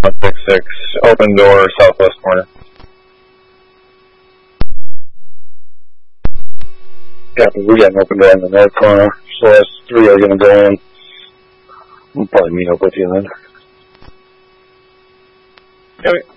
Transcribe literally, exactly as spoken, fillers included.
one six six, open door, southwest corner. Yeah, we got an open door in the north corner, so us three are going to go in. We'll probably meet up with you then. Okay.